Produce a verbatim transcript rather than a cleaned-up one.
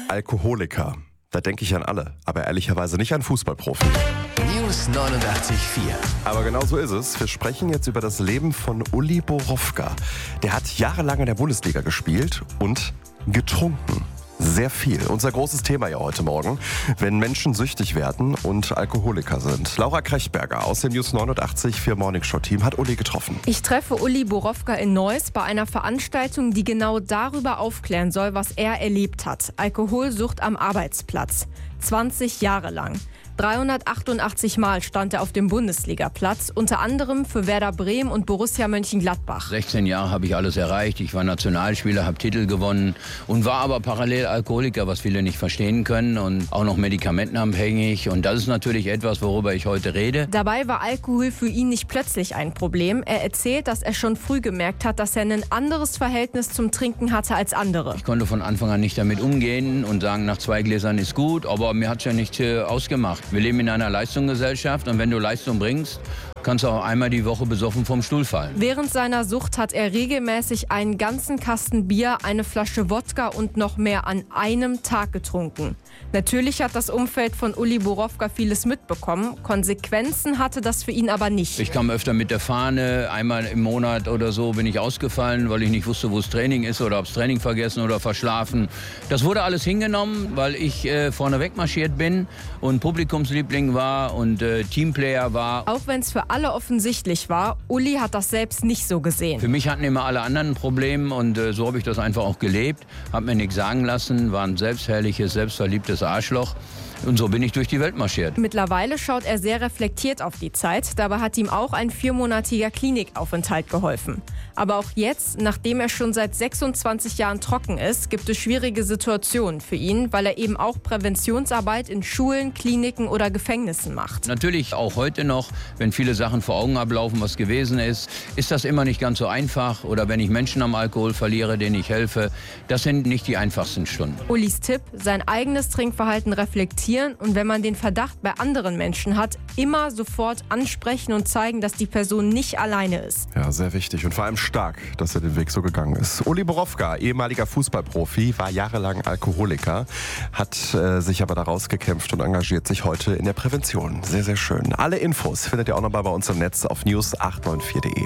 Alkoholiker. Da denke ich an alle, aber ehrlicherweise nicht an Fußballprofi. News neunundachtzig Komma vier. Aber genau so ist es. Wir sprechen jetzt über das Leben von Uli Borowka. Der hat jahrelang in der Bundesliga gespielt und getrunken. Sehr viel. Unser großes Thema ja heute Morgen, wenn Menschen süchtig werden und Alkoholiker sind. Laura Krechberger aus dem News neunundachtzig Komma vier Morningshow Team hat Uli getroffen. Ich treffe Uli Borowka in Neuss bei einer Veranstaltung, die genau darüber aufklären soll, was er erlebt hat. Alkoholsucht am Arbeitsplatz. zwanzig Jahre lang. dreihundertachtundachtzig Mal stand er auf dem Bundesligaplatz, unter anderem für Werder Bremen und Borussia Mönchengladbach. sechzehn Jahre habe ich alles erreicht. Ich war Nationalspieler, habe Titel gewonnen und war aber parallel Alkoholiker, was viele nicht verstehen können, und auch noch medikamentenabhängig. Und das ist natürlich etwas, worüber ich heute rede. Dabei war Alkohol für ihn nicht plötzlich ein Problem. Er erzählt, dass er schon früh gemerkt hat, dass er ein anderes Verhältnis zum Trinken hatte als andere. Ich konnte von Anfang an nicht damit umgehen und sagen, nach zwei Gläsern ist gut, aber mir hat es ja nicht äh, ausgemacht. Wir leben in einer Leistungsgesellschaft und wenn du Leistung bringst, kannst du auch einmal die Woche besoffen vom Stuhl fallen. Während seiner Sucht hat er regelmäßig einen ganzen Kasten Bier, eine Flasche Wodka und noch mehr an einem Tag getrunken. Natürlich hat das Umfeld von Uli Borowka vieles mitbekommen. Konsequenzen hatte das für ihn aber nicht. Ich kam öfter mit der Fahne. Einmal im Monat oder so bin ich ausgefallen, weil ich nicht wusste, wo das Training ist oder ob das Training vergessen oder verschlafen. Das wurde alles hingenommen, weil ich äh, vorne wegmarschiert bin und Publikumsliebling war und äh, Teamplayer war. Auch wenn es für alle offensichtlich war, Uli hat das selbst nicht so gesehen. Für mich hatten immer alle anderen ein Problem und äh, so habe ich das einfach auch gelebt. Hab mir nichts sagen lassen, war ein selbstherrliches, selbstverliebtes Arschloch. Und so bin ich durch die Welt marschiert. Mittlerweile schaut er sehr reflektiert auf die Zeit. Dabei hat ihm auch ein viermonatiger Klinikaufenthalt geholfen. Aber auch jetzt, nachdem er schon seit sechsundzwanzig Jahren trocken ist, gibt es schwierige Situationen für ihn, weil er eben auch Präventionsarbeit in Schulen, Kliniken oder Gefängnissen macht. Natürlich auch heute noch, wenn viele Sachen vor Augen ablaufen, was gewesen ist, ist das immer nicht ganz so einfach. Oder wenn ich Menschen am Alkohol verliere, denen ich helfe, das sind nicht die einfachsten Stunden. Ulis Tipp, sein eigenes Trinkverhalten reflektieren und wenn man den Verdacht bei anderen Menschen hat, immer sofort ansprechen und zeigen, dass die Person nicht alleine ist. Ja, sehr wichtig und vor allem stark, dass er den Weg so gegangen ist. Uli Borowka, ehemaliger Fußballprofi, war jahrelang Alkoholiker, hat äh, sich aber daraus gekämpft und engagiert sich heute in der Prävention. Sehr, sehr schön. Alle Infos findet ihr auch nochmal bei uns im Netz auf news acht neun vier punkt de.